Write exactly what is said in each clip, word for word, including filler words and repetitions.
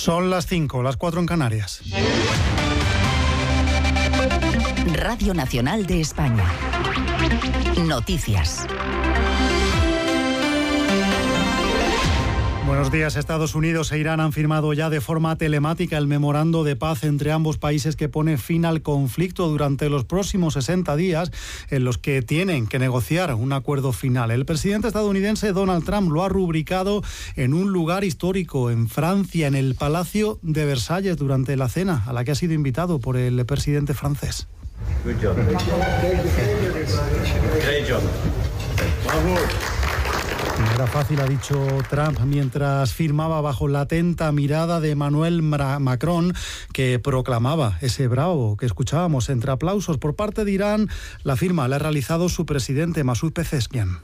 Son las cinco, las cuatro en Canarias. Radio Nacional de España. Noticias. Buenos días. Estados Unidos e Irán han firmado ya de forma telemática el memorando de paz entre ambos países que pone fin al conflicto durante los próximos sesenta días en los que tienen que negociar un acuerdo final. El presidente estadounidense Donald Trump lo ha rubricado en un lugar histórico en Francia, en el Palacio de Versalles, durante la cena a la que ha sido invitado por el presidente francés. Good job. Great job. No era fácil, ha dicho Trump mientras firmaba bajo la atenta mirada de Emmanuel Macron, que proclamaba ese bravo que escuchábamos entre aplausos. Por parte de Irán, la firma la ha realizado su presidente Masoud Pezeshkian.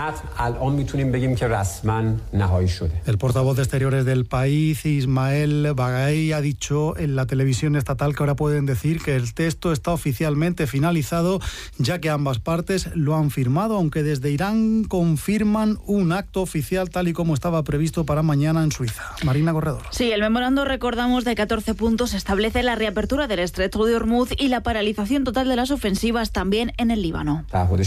El portavoz de Exteriores del país, Ismael Baghai, ha dicho en la televisión estatal que ahora pueden decir que el texto está oficialmente finalizado, ya que ambas partes lo han firmado, aunque desde Irán confirman un acto oficial tal y como estaba previsto para mañana en Suiza. Marina Corredor. Sí, el memorando, recordamos, de catorce puntos establece la reapertura del estrecho de Hormuz y la paralización total de las ofensivas también en el Líbano.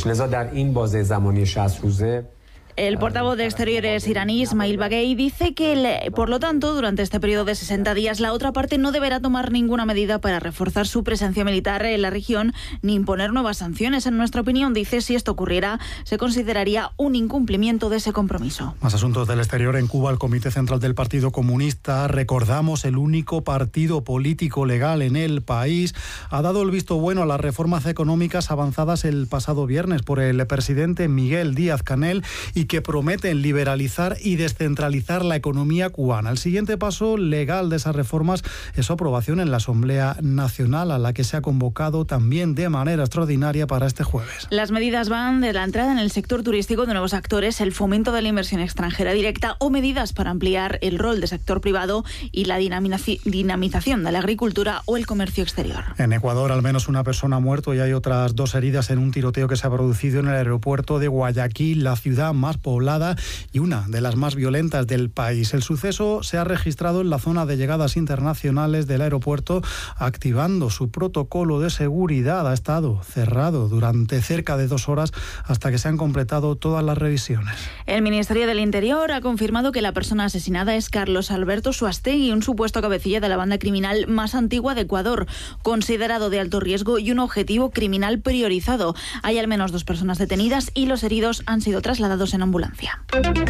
El portavoz de Exteriores iraní, Ismail Baghai, dice que, por lo tanto, durante este periodo de sesenta días, la otra parte no deberá tomar ninguna medida para reforzar su presencia militar en la región ni imponer nuevas sanciones. En nuestra opinión, dice, si esto ocurriera, se consideraría un incumplimiento de ese compromiso. Más asuntos del exterior. En Cuba, el Comité Central del Partido Comunista, recordamos, el único partido político legal en el país, ha dado el visto bueno a las reformas económicas avanzadas el pasado viernes por el presidente Miguel Díaz-Canel y que prometen liberalizar y descentralizar la economía cubana. El siguiente paso legal de esas reformas es su aprobación en la Asamblea Nacional, a la que se ha convocado también de manera extraordinaria para este jueves. Las medidas van de la entrada en el sector turístico de nuevos actores, el fomento de la inversión extranjera directa o medidas para ampliar el rol del sector privado y la dinamización de la agricultura o el comercio exterior. En Ecuador, al menos una persona ha muerto y hay otras dos heridas en un tiroteo que se ha producido en el aeropuerto de Guayaquil, la ciudad más poblada y una de las más violentas del país. El suceso se ha registrado en la zona de llegadas internacionales del aeropuerto, activando su protocolo de seguridad. Ha estado cerrado durante cerca de dos horas hasta que se han completado todas las revisiones. El Ministerio del Interior ha confirmado que la persona asesinada es Carlos Alberto Suastegui, un supuesto cabecilla de la banda criminal más antigua de Ecuador, considerado de alto riesgo y un objetivo criminal priorizado. Hay al menos dos personas detenidas y los heridos han sido trasladados en ambulancia.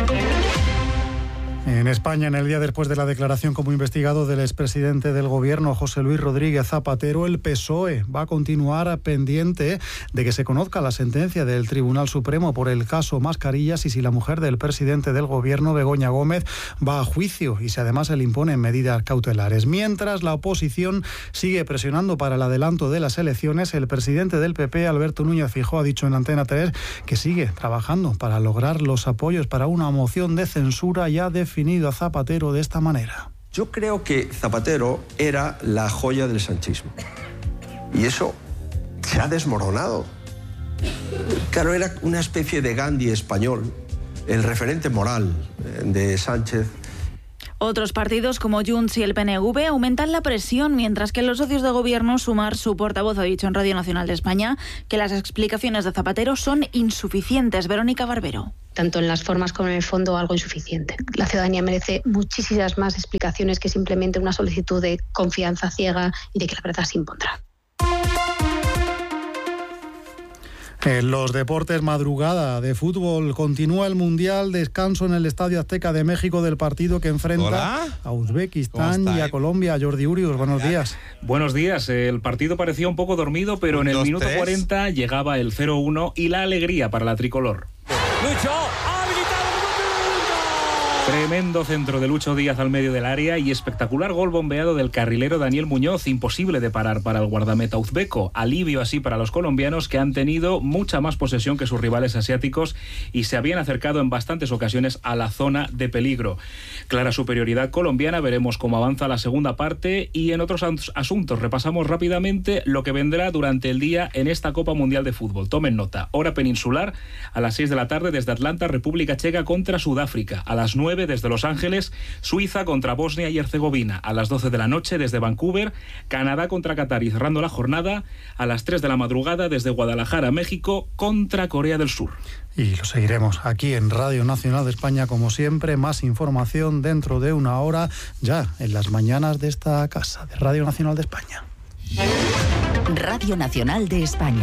En España, en el día después de la declaración como investigado del expresidente del Gobierno, José Luis Rodríguez Zapatero, el P S O E va a continuar pendiente de que se conozca la sentencia del Tribunal Supremo por el caso Mascarillas y si la mujer del presidente del Gobierno, Begoña Gómez, va a juicio y si además se le imponen medidas cautelares. Mientras la oposición sigue presionando para el adelanto de las elecciones, el presidente del P P, Alberto Núñez Feijóo, ha dicho en Antena tres que sigue trabajando para lograr los apoyos para una moción de censura ya definido a Zapatero de esta manera. Yo creo que Zapatero era la joya del sanchismo y eso se ha desmoronado. Claro, era una especie de Gandhi español, el referente moral de Sánchez. Otros partidos como Junts y el P N V aumentan la presión, mientras que los socios de gobierno, Sumar, su portavoz, ha dicho en Radio Nacional de España que las explicaciones de Zapatero son insuficientes. Verónica Barbero. Tanto en las formas como en el fondo, algo insuficiente. La ciudadanía merece muchísimas más explicaciones que simplemente una solicitud de confianza ciega y de que la verdad se impondrá. En los deportes, madrugada de fútbol, continúa el Mundial, descanso en el Estadio Azteca de México del partido que enfrenta Hola. a Uzbekistán y a Colombia. Jordi Urius, buenos días. Buenos días, el partido parecía un poco dormido, pero en el Dos, minuto tres. cuarenta llegaba el cero uno y la alegría para la tricolor. Lucho, habilitado. Tremendo centro de Lucho Díaz al medio del área y espectacular gol bombeado del carrilero Daniel Muñoz, imposible de parar para el guardameta uzbeco. Alivio así para los colombianos, que han tenido mucha más posesión que sus rivales asiáticos y se habían acercado en bastantes ocasiones a la zona de peligro. Clara superioridad colombiana, veremos cómo avanza la segunda parte y en otros asuntos repasamos rápidamente lo que vendrá durante el día en esta Copa Mundial de Fútbol. Tomen nota, hora peninsular a las seis de la tarde desde Atlanta, República Checa contra Sudáfrica. A las nueve nueve desde Los Ángeles, Suiza contra Bosnia y Herzegovina. A las doce de la noche desde Vancouver, Canadá contra Qatar. Y cerrando la jornada, a las tres de la madrugada desde Guadalajara, México, contra Corea del Sur. Y lo seguiremos aquí en Radio Nacional de España, como siempre. Más información dentro de una hora, ya en las mañanas de esta casa, de Radio Nacional de España. Radio Nacional de España.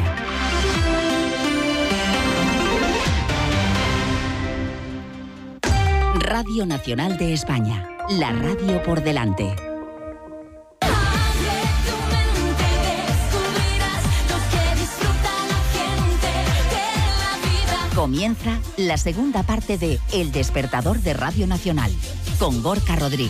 Radio Nacional de España. La radio por delante. Comienza la segunda parte de El Despertador de Radio Nacional, con Gorka Rodríguez.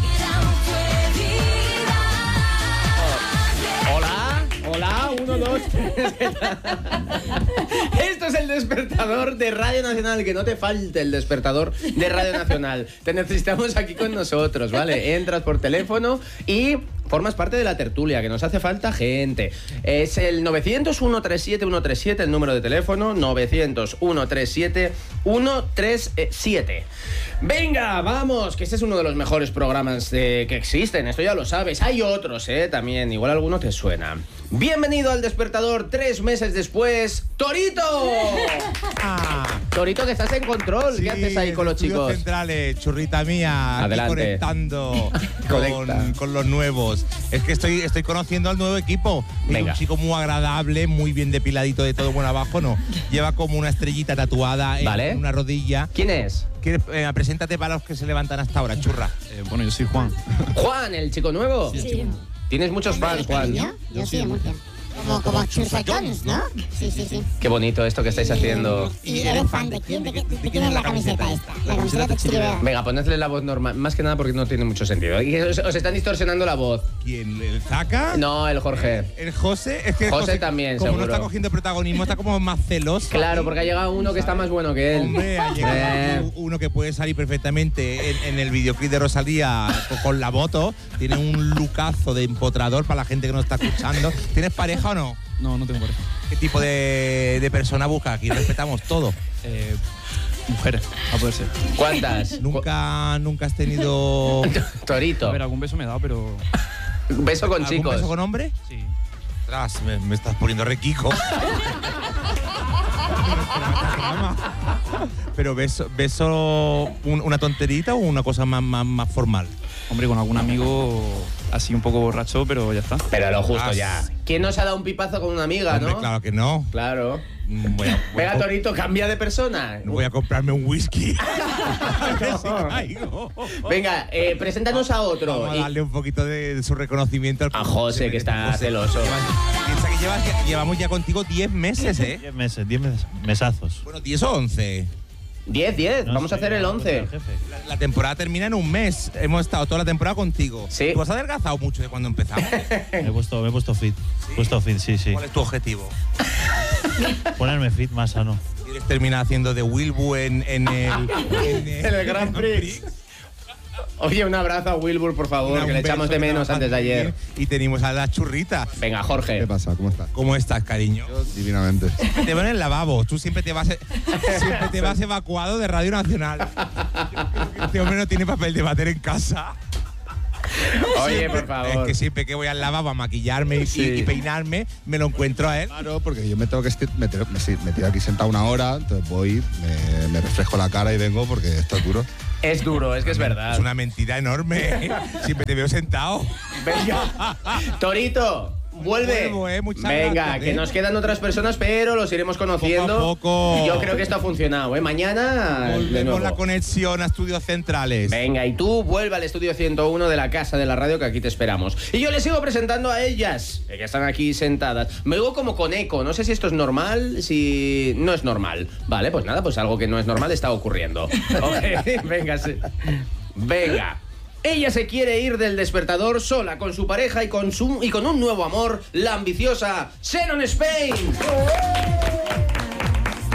Hola, hola, uno, dos, tres. Esto es El Despertador de Radio Nacional, que no te falte el despertador de Radio Nacional. Te necesitamos aquí con nosotros, ¿vale? Entras por teléfono y formas parte de la tertulia, que nos hace falta gente. Es el novecientos, ciento treinta y siete, ciento treinta y siete, el número de teléfono, novecientos, ciento treinta y siete, ciento treinta y siete. Venga, vamos, que este es uno de los mejores programas eh, que existen, esto ya lo sabes. Hay otros, eh, también, igual alguno te suena. Bienvenido al Despertador, tres meses después, ¡Torito! Ah. Torito, que estás en control, sí, ¿qué haces ahí con los chicos? Centrales, churrita mía, aquí conectando con, con los nuevos. Es que estoy, estoy conociendo al nuevo equipo. Es un chico muy agradable, muy bien depiladito de todo bueno abajo, ¿no? Lleva como una estrellita tatuada en, ¿vale? en una rodilla. ¿Quién es? Eh, preséntate para los que se levantan hasta ahora, churra. Eh, bueno, yo soy Juan. ¿Juan, el chico nuevo? Sí. sí. ¿Tienes muchos fans, Juan? Yo, yo sí, muy bien. Como, como Chursa Jones, ¿no? Sí, sí, sí. Qué bonito esto que estáis haciendo. ¿Y eres fan de quién? ¿De, de, de quién es la camiseta esta? La camiseta textilera. Venga, ponedle la voz normal. Más que nada porque no tiene mucho sentido. Y os, os están distorsionando la voz. ¿Quién? ¿El Zaka? No, el Jorge. ¿El José? Es que José, José también, como seguro. no está cogiendo protagonismo, está como más celoso. Claro, porque ha llegado uno que está más bueno que él. Hombre, ha llegado eh. uno que puede salir perfectamente en, en el videoclip de Rosalía con, con la moto. Tiene un lucazo de empotrador para la gente que nos está escuchando. ¿Tienes pareja o no? No, no tengo pareja. ¿Qué tipo de, de persona busca? Aquí respetamos todo. Eh, mujeres, a poder ser. ¿Cuántas? ¿Nunca, nunca has tenido...? Torito. A ver, algún beso me he dado, pero... ¿Un beso con ¿Algún chicos? beso con hombre? Sí. Tras, me, me estás poniendo requico. Pero beso, beso un, una tonterita o una cosa más, más, más formal. Hombre, con algún amigo así un poco borracho, pero ya está. Pero lo justo Ah, ya. ¿Quién nos ha dado un pipazo con una amiga, Hombre, no? claro que no. Claro. Voy a, voy a, Venga, Torito, cambia de persona. voy a comprarme un whisky. No. Venga, eh, preséntanos a otro. Vamos a darle un poquito de, de su reconocimiento al A José, que está José. celoso. Llevas- Piensa que llevas, ya- llevamos ya contigo diez meses, ¿eh? Diez meses, diez meses, mesazos. Bueno, diez o once. diez, diez. No Vamos sé, a hacer el no, once. el jefe. La, la temporada termina en un mes. Hemos estado toda la temporada contigo. Sí. ¿Tú has adelgazado mucho de cuando empezamos? Me he puesto, me he puesto fit. ¿Sí? Puesto fit, sí, sí. ¿Cuál es tu objetivo? Ponerme fit más sano. ¿Quieres terminar haciendo de Wilbu en, en el, en En el Grand Prix. Oye, un abrazo a Wilbur, por favor, Una- que un le echamos beso de que menos trabaja antes de muy ayer. bien. Y tenemos a la churrita. Venga, Jorge. ¿Qué pasa? ¿Cómo estás? ¿Cómo estás, cariño? Divinamente. Te veo en el lavabo. Tú siempre te vas, siempre te vas evacuado de Radio Nacional. Este hombre no tiene papel de váter en casa. Oye, por favor. Es que siempre que voy al lavabo a maquillarme y, Sí. y peinarme, me lo encuentro a él. Claro, porque yo me tengo que esti- meter, me, sí, me tiro aquí sentado una hora, entonces voy, me, me refresco la cara y vengo porque esto es duro. Es duro, es que es verdad. Es una mentira enorme. Siempre te veo sentado. Venga. Torito, vuelve. Vuelvo, eh, muchas Venga, gracias, que eh. nos quedan otras personas, pero los iremos conociendo. Poco a poco. Yo creo que esto ha funcionado, ¿eh? Mañana, de Volvemos nuevo. la conexión a estudios centrales. Venga, y tú vuelve al estudio ciento uno de la Casa de la Radio, que aquí te esperamos. Y yo les sigo presentando a ellas, que están aquí sentadas. Me oigo como con eco, no sé si esto es normal, si no es normal. Vale, pues nada, pues algo que no es normal está ocurriendo. Ok, venga, sí. Venga. Ella se quiere ir del despertador sola con su pareja y con, su, y con un nuevo amor, la ambiciosa Sharon Spain.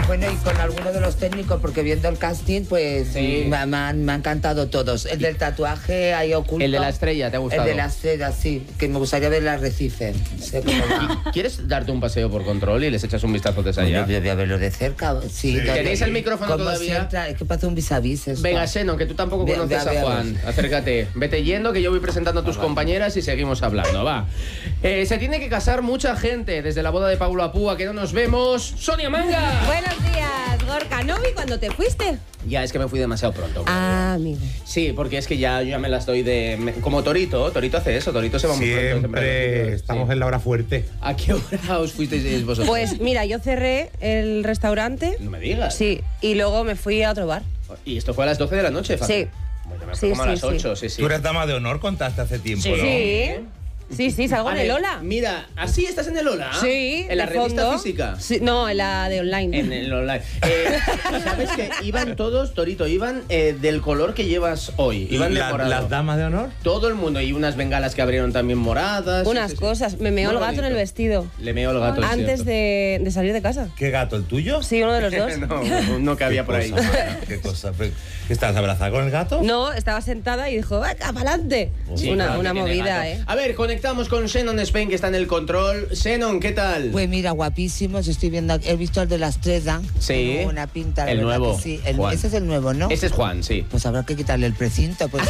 Bueno, y con algunos de los técnicos, porque viendo el casting, pues sí. me, me, han, me han encantado todos. El del tatuaje ahí oculto. El de la estrella, ¿te ha gustado? El de la estrella, sí, que me gustaría ver el arrecife. Sé cómo va. ¿Quieres darte un paseo por control y les echas un vistazo desde allá? Bueno, voy a verlo de cerca, sí. sí. ¿Tenéis el micrófono todavía? Entra, es que pasa un vis a vis esto. Venga, Seno, que tú tampoco Ve, conoces ve, a Juan. Ve, acércate. Vete yendo, que yo voy presentando a tus compañeras y seguimos hablando, va. Eh, se tiene que casar mucha gente, desde la boda de Paula Púa, que no nos vemos. ¡Sonia Manga! Buenos días, Gorka. ¿No vi cuando te fuiste? Ya, es que me fui demasiado pronto. Ah, amigo. Sí, porque es que ya, yo ya me las doy de... Me, como Torito, Torito hace eso, Torito se va muy pronto. Siempre estamos sí. en la hora fuerte. ¿A qué hora os fuisteis vosotros? Pues mira, yo cerré el restaurante. No me digas. Sí, y luego me fui a otro bar. ¿Y esto fue a las doce de la noche, Fabi? Sí. Bueno, me fue sí, como sí, a las ocho, sí, sí. Tú eres dama de honor, contaste hace tiempo, sí. ¿no? Sí. Sí, sí, salgo vale, en el Ola. Mira, ¿así estás en el Ola? Sí. ¿En la revista fondo. física? Sí, no, en la de online. En el online. Eh, ¿Sabes que iban todos, Torito, iban eh, del color que llevas hoy? Iban la, de morado. ¿Las damas de honor? Todo el mundo. Y unas bengalas que abrieron también moradas. Unas sí, sí, cosas. sí. Me meó Muy el gato bonito. en el vestido. Le meó el gato. Ay, antes de, de salir de casa. ¿Qué gato? ¿El tuyo? Sí, uno de los dos. no, no cabía por ahí. Cosa, ¿Qué cosa? ¿Qué estás abrazada con el gato? No, estaba sentada y dijo, ¡venga, para adelante! Sí, una claro, una movida, ¿eh? A ver, conectamos con Shannon Spain, que está en el control. Shannon, ¿qué tal? Pues mira, guapísimos. Estoy viendo, he visto el de la estrella. Sí. Como una pinta. El nuevo. Sí. El, Juan. ese es el nuevo, ¿no? Ese es Juan, sí. Pues habrá que quitarle el precinto. Pues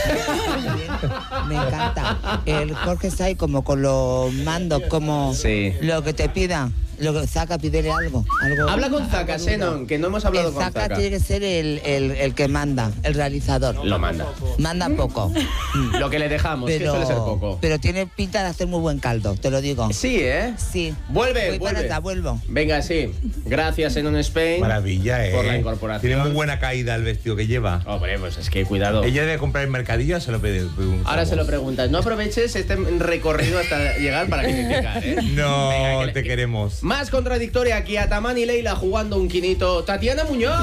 me encanta. El Jorge está ahí como con los mandos, como sí. lo que te pida. Lo que Zaka, pídele algo, algo. Habla con Zaka, Shannon, que no hemos hablado el con Zaka. Zaka. Tiene que ser el, el, el que manda, el realizador. Lo manda. Manda poco. Lo que le dejamos, pero, que suele ser poco. Pero tiene pinta de hacer muy buen caldo, te lo digo. Sí, ¿eh? Sí. Vuelve, Voy vuelve. Para acá, vuelvo. Venga, sí. Gracias, Shannon Spain. Maravilla, ¿eh? Por la incorporación. Tiene muy buena caída el vestido que lleva. Hombre, pues es que cuidado. Ella debe comprar en mercadillo, se lo preguntamos. Ahora se lo preguntas. No aproveches este recorrido hasta llegar para criticar, ¿eh? No, Venga, que te le... queremos. Más contradictoria aquí, Ataman y Leila jugando un quinito. Tatiana Muñoz.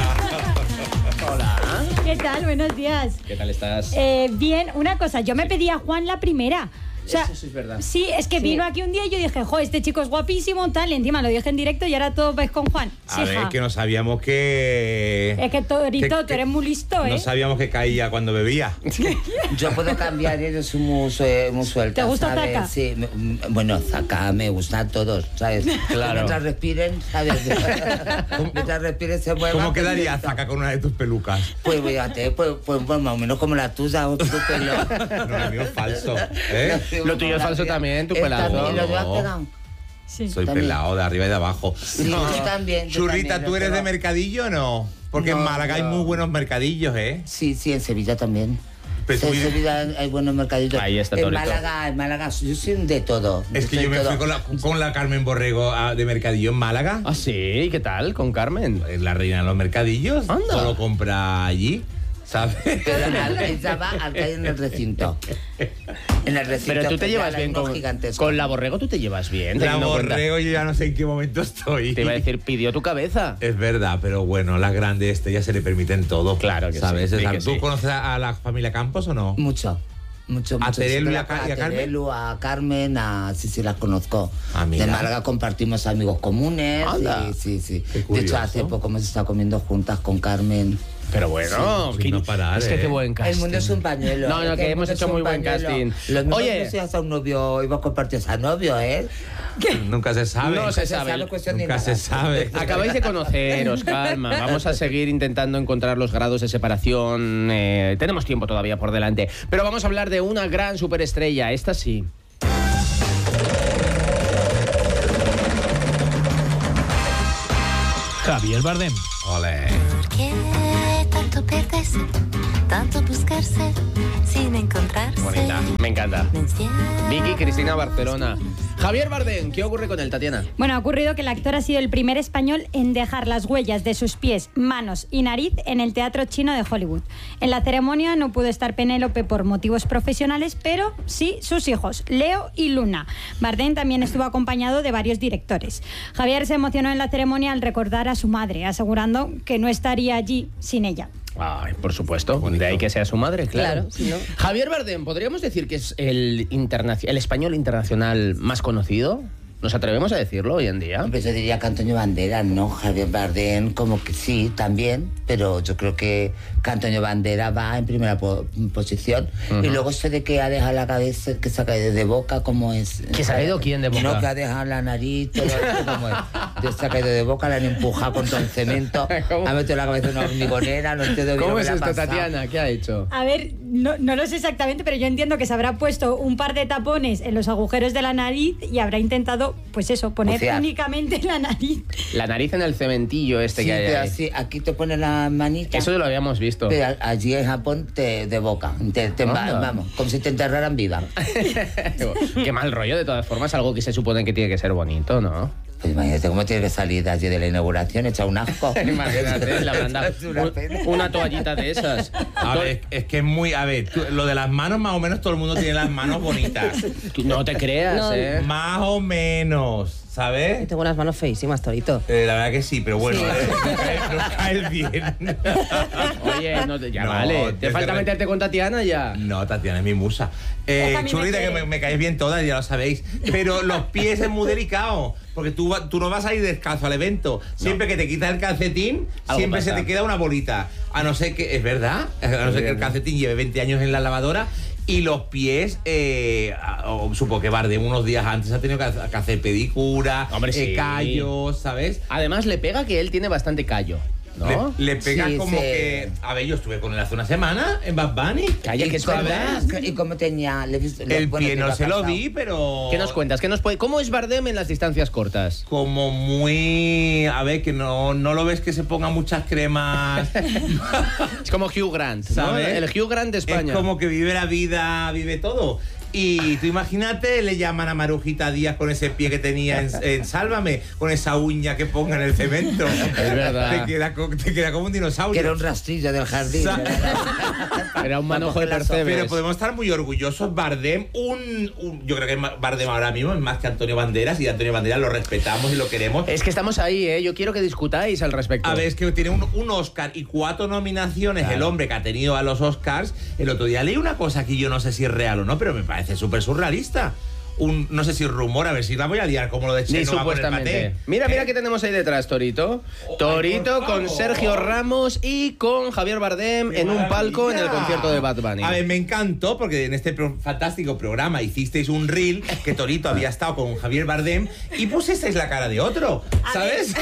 Hola. ¿Qué tal? Buenos días. ¿Qué tal estás? Eh, bien, una cosa, yo me pedí a Juan la primera. O sea, eso sí es verdad. Sí, es que sí. Vino aquí un día y yo dije, jo, este chico es guapísimo, tal, y encima lo dije en directo y ahora todo vais con Juan. A sí, ver, que no sabíamos que... Es que Torito, que, tú eres muy listo, ¿eh? No sabíamos que caía cuando bebía. Yo puedo cambiar, eres muy, muy suelta. ¿Te gusta ¿sabes? Zaka? Sí, me, bueno, Zaka me gusta a todos, ¿sabes? Claro. Mientras respiren, ¿sabes? Mientras respiren se muevan. ¿Cómo quedaría Zaka con una de tus pelucas? Pues fíjate, pues, pues, pues más o menos como la tuya o tu pelo. No, lo mío es falso. ¿Eh? Lo tuyo es falso también, tu pelado. ¿También lo has pegado? Sí. Soy También. pelado de arriba y de abajo. Sí, no. Yo también. Yo Churrita, también, ¿tú eres pero... de mercadillo o no? Porque no, en Málaga no. hay muy buenos mercadillos, ¿eh? Sí, sí, en Sevilla también. Pero en vives... Sevilla hay buenos mercaditos. Ahí está, en Torito. Málaga, en Málaga, yo soy de todo. Es que soy yo me todo. fui con la, con la Carmen Borrego a, de mercadillo en Málaga. Ah, sí, ¿qué tal? ¿Con Carmen? Es la reina de los mercadillos. Anda. Solo compra allí, ¿sabes? Pero al, ella va al que hay en el recinto. En el recinto. Pero tú te llevas bien con, con la Borrego, tú te llevas bien. La Borrego yo ya no sé en qué momento estoy. Te iba a decir, pidió tu cabeza. Es verdad, pero bueno, la grande este ya se le permiten todo. Claro que ¿sabes? sí. Es Sí algo- que ¿Tú sí. conoces a la familia Campos o no? Mucho. Mucho, ¿A mucho. Terelu Sí, y a, Ca- y a a Carmen? Terelu, a Carmen, a... Sí, sí, las conozco. Ah, mira. De Málaga compartimos amigos comunes. Anda. Sí, sí, sí. Qué De curioso. hecho, hace poco hemos estado comiendo juntas con Carmen. Pero bueno, Sí, sin no parar, es que ¿eh? qué buen casting. El mundo es un pañuelo. No, no, es que el hemos mundo hecho es un muy buen pañuelo. casting. Lo mismo Oye. que si hasta un novio, iba a compartir a novio, ¿eh? Nunca se sabe. No se sabe. cuestión ni Nunca nada. se sabe. Acabáis de conoceros, calma. Vamos a seguir intentando encontrar los grados de separación. Eh, tenemos tiempo todavía por delante. Pero vamos a hablar de una gran superestrella. Esta sí. Javier Bardem. Ole. ¿Qué tanto perderse, tanto buscarse sin encontrarse? Bonita. Me encanta. Me encierra. Vicky Cristina Barcelona. Javier Bardem, ¿qué ocurre con él, Tatiana? Bueno, ha ocurrido que el actor ha sido el primer español en dejar las huellas de sus pies, manos y nariz en el teatro chino de Hollywood. En la ceremonia no pudo estar Penélope por motivos profesionales, pero sí sus hijos, Leo y Luna. Bardem también estuvo acompañado de varios directores. Javier se emocionó en la ceremonia al recordar a su madre, asegurando que no estaría allí sin ella. Ay, por supuesto. De ahí que sea su madre, claro. Claro, si no. Javier Bardem, ¿podríamos decir que es el, internaci- el español internacional más conocido? ¿Nos atrevemos a decirlo hoy en día? Pues yo diría que Antonio Banderas, ¿no? Javier Bardem, como que sí, también, pero yo creo que, que Antonio Banderas va en primera po posición. Uh-huh. Y luego eso de que ha dejado la cabeza, que se ha caído de boca, ¿cómo es? ¿Que se ha caído quién de boca? No, que ha dejado la nariz, todo esto, ¿cómo es? De se ha caído de boca, la han empujado contra un cemento, ¿Cómo? ha metido la cabeza en una hormigonera, no entiendo bien. ¿Cómo es esto, Tatiana? ¿Qué ha hecho? A ver, no, no lo sé exactamente, pero yo entiendo que se habrá puesto un par de tapones en los agujeros de la nariz y habrá intentado, pues eso, poner Bucear. únicamente la nariz. La nariz en el cementillo este sí, que hay pero ahí. así, aquí te pone la manita. Eso lo habíamos visto. Pero allí en Japón te de boca, te, te va, vamos, como si te enterraran viva. Qué mal rollo, de todas formas, algo que se supone que tiene que ser bonito, ¿no? Pues imagínate cómo tiene que salir de allí de la inauguración, hecha un asco. Imagínate, la verdad, una, una toallita de esas. A ver, es que es muy... A ver, tú, lo de las manos, más o menos todo el mundo tiene las manos bonitas. No te creas, no. ¿eh? Más o menos, ¿sabes? Tengo unas manos feísimas, Torito. Eh, la verdad que sí, pero bueno, sí. eh, no, caes, no caes bien. Oye, no te, ya no, vale. ¿Te falta re... meterte con Tatiana ya? No, Tatiana es mi musa. Eh, churrita, me que me, me caes bien todas, ya lo sabéis. Pero los pies es muy delicado. Porque tú, tú no vas a ir descalzo al evento. Siempre no. que te quitas el calcetín, Algo siempre pasa. se te queda una bolita. A no ser que, es verdad, a no ser que el calcetín lleve veinte años en la lavadora. Y los pies, eh, oh, supongo que Bardem unos días antes ha tenido que hacer pedicura, Hombre, sí. eh, callos, ¿sabes? Además le pega que él tiene bastante callo. ¿No? Le, le pega sí, como sí. que... A ver, yo estuve con él hace una semana en Bad Bunny. Calla, que es verdad. ¿Y cómo tenía? Le, le, el bueno, pie no se lo vi, pero... ¿Qué nos cuentas? ¿Qué nos puede... ¿Cómo es Bardem en las distancias cortas? Como muy... A ver, que no, no lo ves que se ponga muchas cremas... Es como Hugh Grant, ¿no? ¿Sabes? El Hugh Grant de España. Es como que vive la vida, vive todo. Y tú imagínate, le llaman a Marujita Díaz con ese pie que tenía en, en Sálvame, con esa uña que ponga en el cemento. Es verdad. Te queda, te queda como un dinosaurio. Que era un rastrillo del jardín. Era un manojo de percebes. Pero podemos estar muy orgullosos. Bardem, un, un, yo creo que Bardem ahora mismo es más que Antonio Banderas, y Antonio Banderas lo respetamos y lo queremos. Es que estamos ahí, ¿eh? Yo quiero que discutáis al respecto. A ver, es que tiene un, un Oscar y cuatro nominaciones, claro. El hombre que ha tenido a los Oscars. El otro día leí una cosa que yo no sé si es real o no, pero me parece Es súper surrealista. Un, no sé si rumor, a ver si la voy a liar como lo de Che. Sí, supuestamente. Mira, mira qué tenemos ahí detrás, Torito. Oh, Torito ay, con Sergio Ramos y con Javier Bardem en un palco en el concierto de Bad Bunny. A ver, me encantó porque en este pro fantástico programa hicisteis un reel que Torito había estado con Javier Bardem y pusisteis la cara de otro, ¿sabes?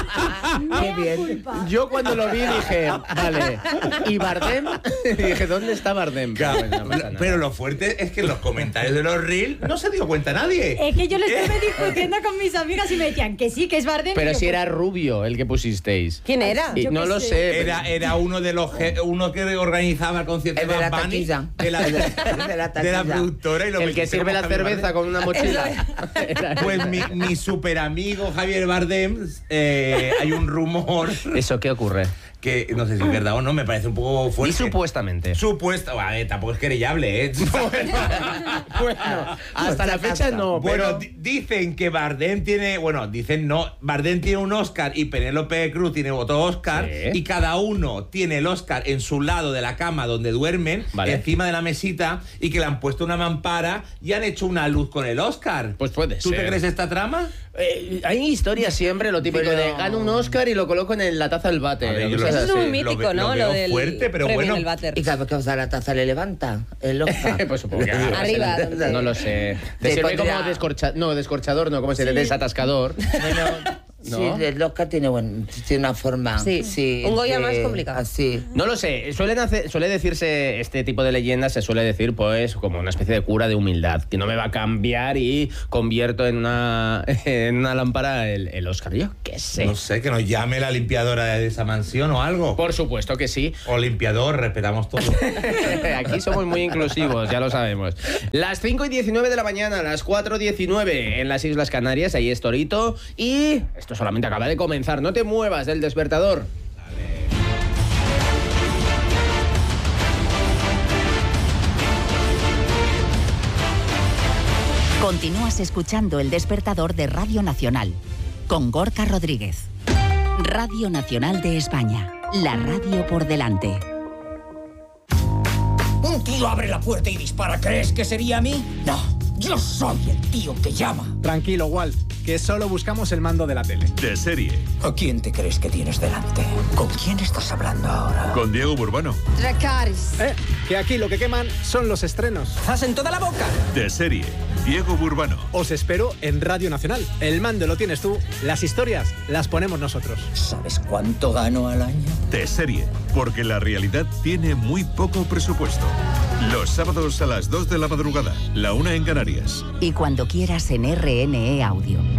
Qué bien. Yo cuando lo vi dije, vale, ¿y Bardem? Dije, ¿dónde está Bardem? Claro, no pasa nada. Pero lo fuerte es que en los comentarios de los reels no se dio cuenta nadie. Es que yo lo estuve discutiendo con mis amigas y me decían que sí, que es Bardem. Pero si pues... era rubio el que pusisteis. ¿Quién era? Y no lo sé. sé era, era uno de los uno que organizaba el concierto el de, de Bad Bunny. De la, de, la, de la productora. Y lo el que sirve la cerveza Bardem. Con una mochila. Pues mi, mi super amigo Javier Bardem, eh, hay un rumor. ¿Eso qué ocurre? Que no sé si es verdad o no, me parece un poco fuerte. Y supuestamente. Supuesto, a ver, tampoco es querellable, ¿eh? Bueno, bueno hasta la fecha no. Bueno, pero... dicen que Bardem tiene, bueno, dicen no, Bardem tiene un Oscar y Penélope Cruz tiene otro Oscar, sí. Y cada uno tiene el Oscar en su lado de la cama donde duermen, vale. Encima de la mesita, y que le han puesto una mampara y han hecho una luz con el Oscar. Pues puede ¿Tú ser. te crees esta trama? Eh, hay historias siempre, lo típico pero... de gano un Oscar y lo coloco en la taza del váter. Ver, eso es un mítico, lo, ¿no? Lo, lo del fuerte, pero bueno. Y cada vez que usa la taza le levanta el Oscar. Pues supongo que arriba. No lo sé. Te sirve pondría... como descorcha... no, descorchador, no, como se sí. dice desatascador. Bueno, ¿no? Sí, el Oscar tiene, bueno, tiene una forma. Sí, sí un Goya más complicado. Así. No lo sé. Suelen hacer, suele decirse, este tipo de leyendas se suele decir, pues, como una especie de cura de humildad, que no me va a cambiar y convierto en una, en una lámpara el, el Oscar. Yo qué sé. No sé, que nos llame la limpiadora de esa mansión o algo. Por supuesto que sí. O limpiador, respetamos todo. Aquí somos muy inclusivos, ya lo sabemos. Las cinco y diecinueve de la mañana, las cuatro y diecinueve en las Islas Canarias, ahí es Torito. Y esto solamente acaba de comenzar, no te muevas del despertador. Continúas escuchando El Despertador de Radio Nacional, con Gorka Rodríguez. Radio Nacional de España, la radio por delante. Un tío abre la puerta y dispara. ¿Crees que sería a mí? No. Yo soy el tío que llama. Tranquilo, Walt, que solo buscamos el mando de la tele. De serie. ¿A quién te crees que tienes delante? ¿Con quién estás hablando ahora? Con Diego Burbano. Dracarys. Eh, que aquí lo que queman son los estrenos. ¡Zas en toda la boca! De serie. Diego Burbano. Os espero en Radio Nacional. El mando lo tienes tú, las historias las ponemos nosotros. ¿Sabes cuánto gano al año? De serie. Porque la realidad tiene muy poco presupuesto. Los sábados a las dos de la madrugada, la una en Canarias. Y cuando quieras en R N E Audio.